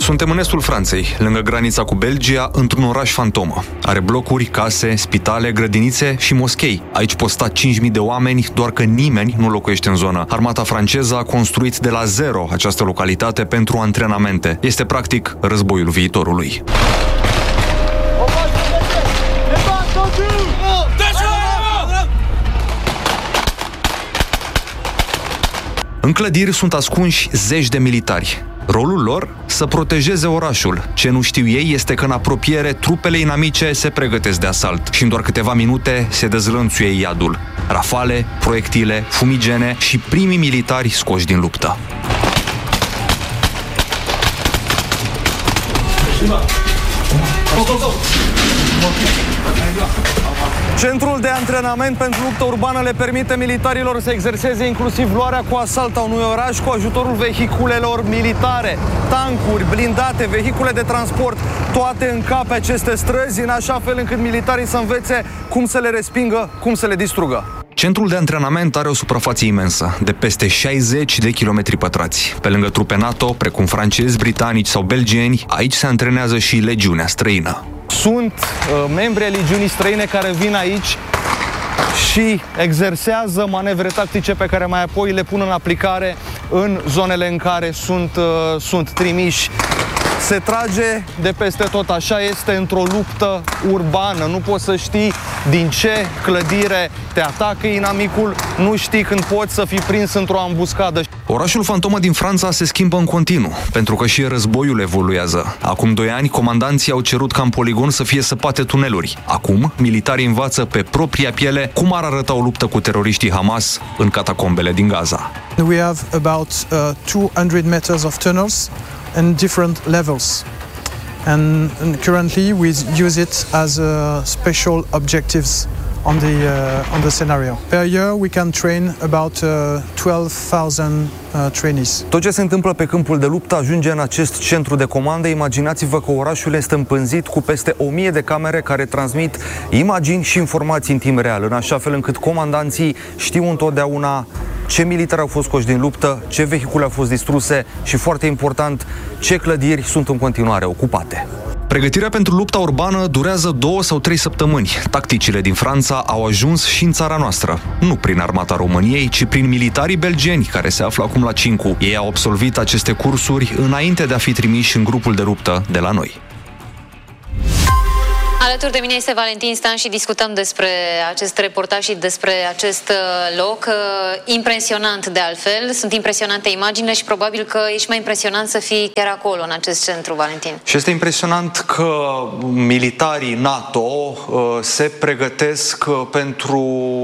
Suntem în estul Franței, lângă granița cu Belgia, într-un oraș fantomă. Are blocuri, case, spitale, grădinițe și moschei. Aici pot sta 5.000 de oameni, doar că nimeni nu locuiește în zonă. Armata franceză a construit de la zero această localitate pentru antrenamente. Este practic războiul viitorului. În clădiri sunt ascunși zeci de militari. Rolul lor? Să protejeze orașul. Ce nu știu ei este că în apropiere trupele inamice se pregătesc de asalt și în doar câteva minute se dezlănțuie iadul. Rafale, proiectile, fumigene și primii militari scoși din luptă. Centrul de antrenament pentru luptă urbană le permite militarilor să exerseze inclusiv luarea cu asalt a unui oraș cu ajutorul vehiculelor militare, tancuri, blindate, vehicule de transport, toate încap pe aceste străzi în așa fel încât militarii să învețe cum să le respingă, cum să le distrugă. Centrul de antrenament are o suprafață imensă, de peste 60 de kilometri pătrați. Pe lângă trupe NATO, precum francezi, britanici sau belgieni, aici se antrenează și legiunea străină. Sunt membri ai legiunii străine care vin aici și exersează manevre tactice pe care mai apoi le pun în aplicare în zonele în care sunt trimiși. Se trage de peste tot, așa este într-o luptă urbană. Nu poți să știi din ce clădire te atacă inamicul, nu știi când poți să fii prins într-o ambuscadă. Orașul fantomă din Franța se schimbă în continuu, pentru că și războiul evoluează. Acum 2 ani, comandanții au cerut ca în poligon să fie săpate tuneluri. Acum, militarii învață pe propria piele cum ar arăta o luptă cu teroriștii Hamas în catacombele din Gaza. We have about 200 meters of tunnels and different levels. And currently we use it as special objectives on the scenario. Per year we can train about 12,000 trainees. Tot ce se întâmplă pe câmpul de luptă ajunge în acest centru de comandă. Imaginați-vă că orașul este împânzit cu peste 1000 de camere care transmit imagini și informații în timp real, în așa fel încât comandanții știu întotdeauna ce militari au fost scoși din luptă, ce vehicule au fost distruse și, foarte important, ce clădiri sunt în continuare ocupate. Pregătirea pentru lupta urbană durează 2 sau 3 săptămâni. Tacticile din Franța au ajuns și în țara noastră. Nu prin armata României, ci prin militarii belgeni care se află acum la Cincu. Ei au absolvit aceste cursuri înainte de a fi trimiși în grupul de luptă de la noi. Alături de mine este Valentin Stan și discutăm despre acest reportaj și despre acest loc. Impresionant de altfel, sunt impresionante imaginile și probabil că ești mai impresionant să fii chiar acolo, în acest centru, Valentin. Și este impresionant că militarii NATO se pregătesc pentru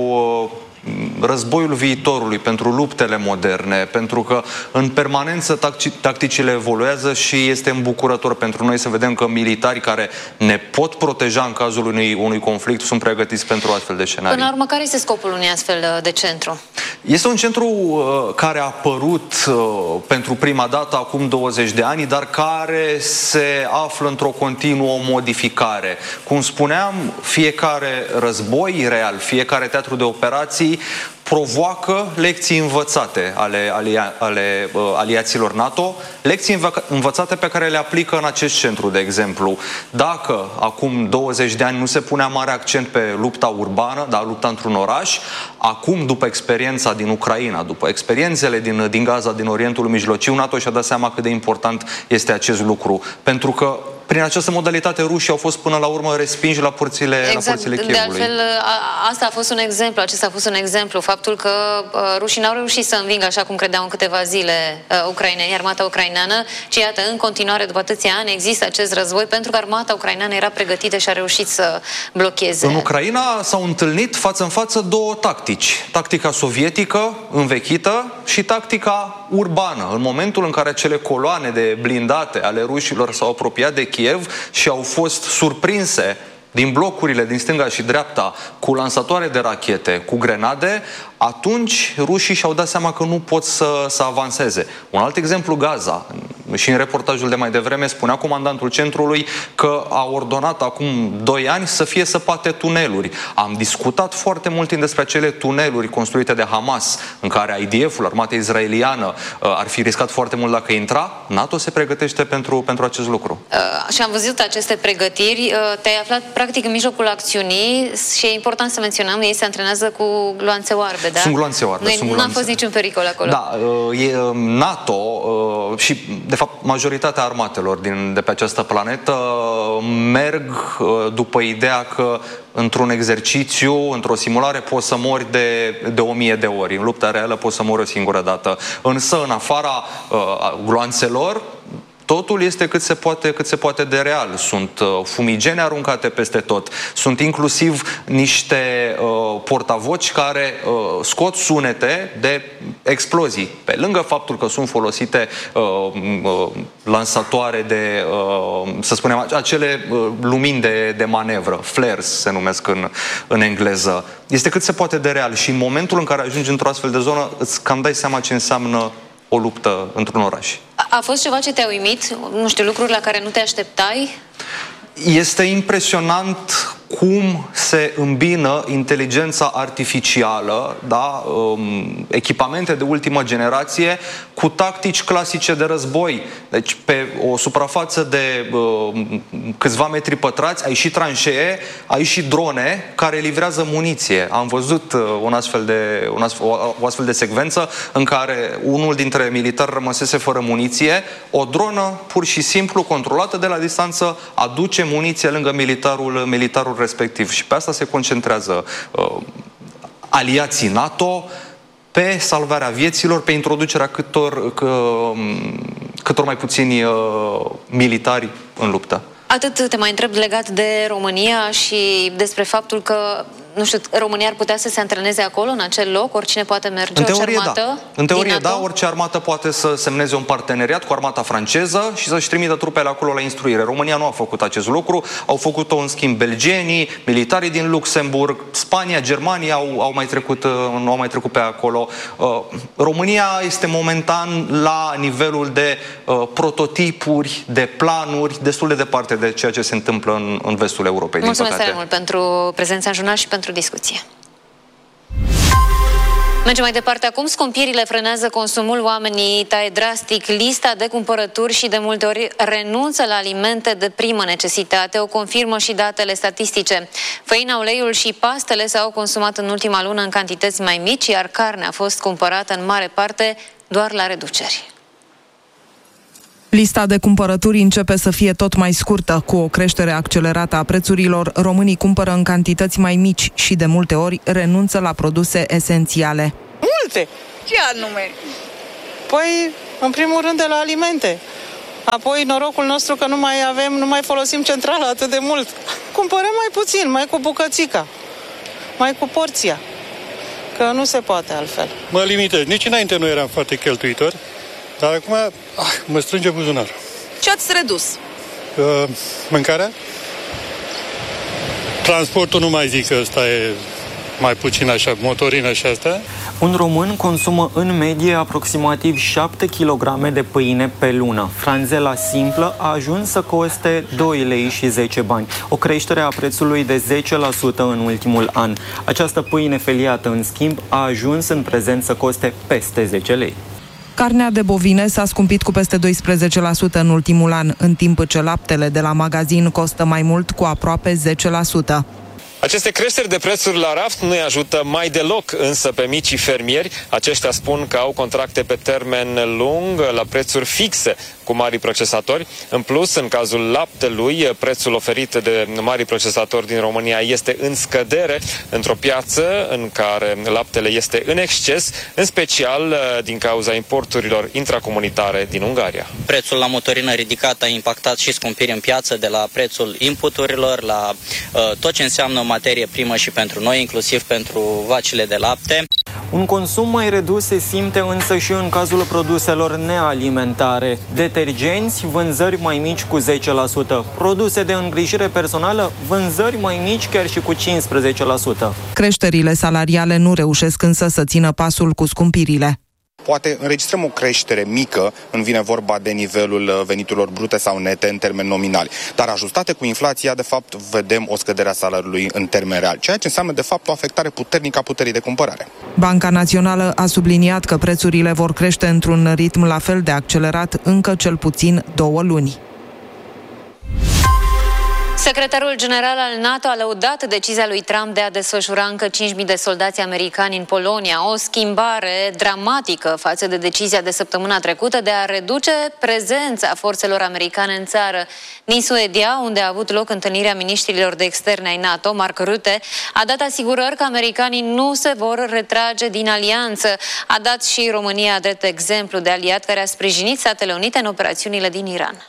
războiul viitorului, pentru luptele moderne, pentru că în permanență tacticile evoluează și este îmbucurător pentru noi să vedem că militari care ne pot proteja în cazul unui conflict sunt pregătiți pentru astfel de scenarii. Până la urmă, care este scopul unui astfel de centru? Este un centru care a apărut pentru prima dată acum 20 de ani, dar care se află într-o continuă modificare. Cum spuneam, fiecare război real, fiecare teatru de operații provoacă lecții învățate ale aliaților NATO, lecții învățate pe care le aplică în acest centru, de exemplu. Dacă acum 20 de ani nu se punea mare accent pe lupta urbană, dar lupta într-un oraș, acum, după experiența din Ucraina, după experiențele din Gaza, din Orientul Mijlociu, NATO și-a dat seama cât de important este acest lucru. Pentru că prin această modalitate rușii au fost până la urmă respinși la porțile Chievului. De altfel, asta a fost un exemplu, acesta a fost un exemplu, faptul că rușii n-au reușit să învingă așa cum credeau în câteva zile ucraineni, armata ucraineană, ci iată, în continuare, după atâția ani, există acest război pentru că armata ucraineană era pregătită și a reușit să blocheze. În Ucraina s-au întâlnit față în față 2 tactici. Tactica sovietică, învechită, și tactica urbană. În momentul în care cele coloane de blindate ale rușilor s-au apropiat de Kiev și au fost surprinse din blocurile din stânga și dreapta cu lansatoare de rachete, cu grenade, atunci rușii și-au dat seama că nu pot să avanseze. Un alt exemplu, Gaza. și în reportajul de mai devreme spunea comandantul centrului că a ordonat acum 2 ani să fie săpate tuneluri. Am discutat foarte mult timp despre acele tuneluri construite de Hamas, în care IDF-ul, armata izraeliană, ar fi riscat foarte mult dacă intra. NATO se pregătește pentru acest lucru. Și am văzut aceste pregătiri. Te-ai aflat practic în mijlocul acțiunii și e important să menționăm, ei se antrenează cu gloanțe oarbe, da? Sunt gloanțe oarbe. Nu a fost niciun pericol acolo. Da, NATO și, de fapt, majoritatea armatelor de pe această planetă merg după ideea că într-un exercițiu, într-o simulare, poți să mori de 1000 de ori. În lupta reală poți să mori o singură dată. Însă, în afara gloanțelor, totul este cât se poate de real. Sunt fumigene aruncate peste tot. Sunt inclusiv niște portavoci care scot sunete de explozii. Pe lângă faptul că sunt folosite lansatoare de, să spunem, acele lumini de manevră, flares se numesc în engleză. Este cât se poate de real. Și în momentul în care ajungi într-o astfel de zonă, îți cam dai seama ce înseamnă o luptă într-un oraș. A fost ceva ce te-a uimit? Nu știu, lucruri la care nu te așteptai? Este impresionant cum se îmbină inteligența artificială, da, echipamente de ultimă generație, cu tactici clasice de război. Deci, pe o suprafață de câțiva metri pătrați, ai și tranșee, ai și drone care livrează muniție. Am văzut o astfel de secvență în care unul dintre militari rămăsese fără muniție, o dronă, pur și simplu, controlată de la distanță, aduce muniție lângă militarul respectiv. Și pe asta se concentrează aliații NATO, pe salvarea vieților, pe introducerea câtor mai puțini militari în luptă. Atât te mai întreb legat de România și despre faptul că, nu știu, România ar putea să se antreneze acolo, în acel loc? Oricine poate merge? În teorie, orice armată? Da. În teorie, da. Orice armată poate să semneze un parteneriat cu armata franceză și să-și trimită trupele acolo la instruire. România nu a făcut acest lucru. Au făcut-o, în schimb, belgienii, militarii din Luxemburg, Spania, Germania au mai trecut pe acolo. România este momentan la nivelul de prototipuri, de planuri, destul de departe de ceea ce se întâmplă în vestul Europei. Mulțumesc tare mult pentru prezența în jurnal și pentru discuție. Mergem mai departe. Acum scumpirile frânează consumul, oamenii taie drastic lista de cumpărături și de multe ori renunță la alimente de primă necesitate. O confirmă și datele statistice. Făina, uleiul și pastele s-au consumat în ultima lună în cantități mai mici, iar carnea a fost cumpărată în mare parte doar la reduceri. Lista de cumpărături începe să fie tot mai scurtă. Cu o creștere accelerată a prețurilor, românii cumpără în cantități mai mici și de multe ori renunță la produse esențiale. Multe! Ce anume? Păi, în primul rând de la alimente. Apoi norocul nostru că nu mai folosim centrala atât de mult. Cumpărăm mai puțin, mai cu bucățica, mai cu porția. Că nu se poate altfel. Mă limitez. Nici înainte nu eram foarte cheltuitor. Dar acum mă strânge buzunarul. Ce ați redus? Mâncarea? Transportul nu mai zic că ăsta e mai puțin așa, motorină și asta. Un român consumă în medie aproximativ 7 kg de pâine pe lună. Franzela simplă a ajuns să coste 2 lei și 10 bani, o creștere a prețului de 10% în ultimul an. Această pâine feliată, în schimb, a ajuns în prezent să coste peste 10 lei. Carnea de bovine s-a scumpit cu peste 12% în ultimul an, în timp ce laptele de la magazin costă mai mult cu aproape 10%. Aceste creșteri de prețuri la raft nu îi ajută mai deloc însă pe micii fermieri. Aceștia spun că au contracte pe termen lung la prețuri fixe cu mari procesatori. În plus, în cazul laptelui, prețul oferit de mari procesatori din România este în scădere într-o piață în care laptele este în exces, în special din cauza importurilor intracomunitare din Ungaria. Prețul la motorină ridicat a impactat și scumpiri în piață, de la prețul inputurilor la tot ce înseamnă materie primă și pentru noi, inclusiv pentru vacile de lapte. Un consum mai redus se simte însă și în cazul produselor nealimentare. Detergenți, vânzări mai mici cu 10%. Produse de îngrijire personală, vânzări mai mici chiar și cu 15%. Creșterile salariale nu reușesc însă să țină pasul cu scumpirile. poate înregistrăm o creștere mică când vine vorba de nivelul veniturilor brute sau nete în termeni nominali. Dar ajustate cu inflația, de fapt, vedem o scădere a salariului în termen real, ceea ce înseamnă, de fapt, o afectare puternică a puterii de cumpărare. Banca Națională a subliniat că prețurile vor crește într-un ritm la fel de accelerat încă cel puțin 2 luni. Secretarul general al NATO a lăudat decizia lui Trump de a desfășura încă 5.000 de soldați americani în Polonia, o schimbare dramatică față de decizia de săptămâna trecută de a reduce prezența forțelor americane în țară. Din Suedia, unde a avut loc întâlnirea miniștrilor de externe ai NATO, Mark Rutte a dat asigurări că americanii nu se vor retrage din alianță. A dat și România drept exemplu de aliat care a sprijinit Statele Unite în operațiunile din Iran.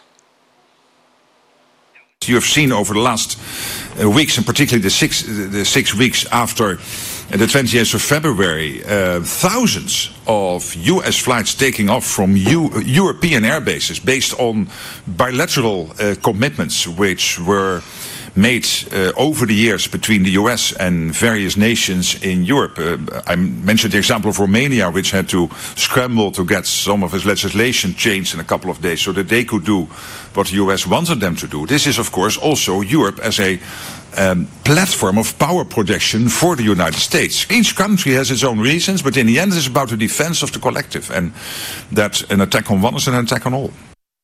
You have seen over the last weeks, and particularly the six weeks after the 28th of February, thousands of U.S. flights taking off from European air bases based on bilateral commitments which were made over the years between the US and various nations in Europe. I mentioned the example of Romania, which had to scramble to get some of its legislation changed in a couple of days so that they could do what the US wanted them to do. This is, of course, also Europe as a platform of power projection for the United States. Each country has its own reasons, but in the end it's about the defense of the collective, and that an attack on one is an attack on all.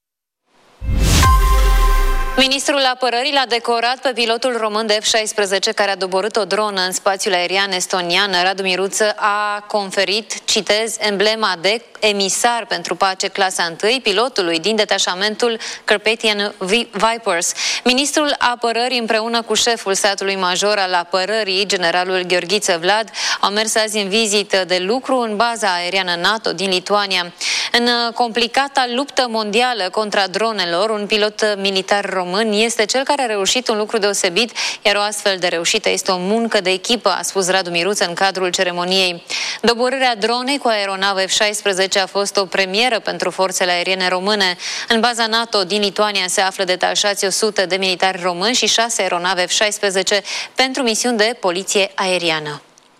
Ministrul Apărării l-a decorat pe pilotul român de F-16 care a doborât o dronă în spațiul aerian estonian. Radu Miruță a conferit, citez, emblema de emisar pentru pace clasa 1 pilotului din detașamentul Carpathian Vipers. Ministrul Apărării împreună cu șeful statului major al apărării, generalul Gheorghiță Vlad, au mers azi în vizită de lucru în baza aeriană NATO din Lituania. În complicata luptă mondială contra dronelor, un pilot militar român este cel care a reușit un lucru deosebit, iar o astfel de reușită este o muncă de echipă, a spus Radu Miruță în cadrul ceremoniei. Doborârea dronei cu aeronavă F-16 a fost o premieră pentru forțele aeriene române. În baza NATO din Lituania se află detașați 100 de militari români și 6 aeronave F-16 pentru misiuni de poliție aeriană.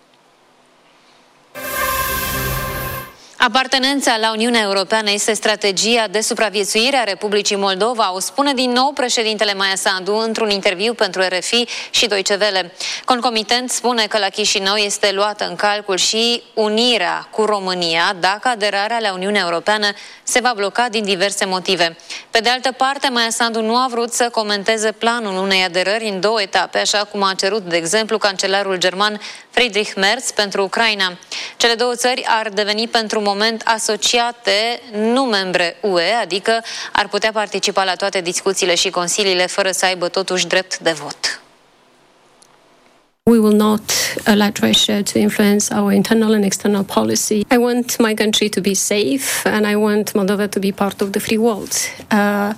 Apartenența la Uniunea Europeană este strategia de supraviețuire a Republicii Moldova, o spune din nou președintele Maia Sandu într-un interviu pentru RFI și Deutsche Welle. Concomitent spune că la Chișinău este luată în calcul și unirea cu România dacă aderarea la Uniunea Europeană se va bloca din diverse motive. Pe de altă parte, Maia Sandu nu a vrut să comenteze planul unei aderări în 2 etape, așa cum a cerut, de exemplu, cancelarul german Friedrich Merz pentru Ucraina. Cele 2 țări ar deveni pentru moment asociate, nu membre UE, adică ar putea participa la toate discuțiile și consiliile fără să aibă totuși drept de vot. We will not let Russia to influence our internal and external policy. I want my country to be safe and I want Moldova to be part of the free world.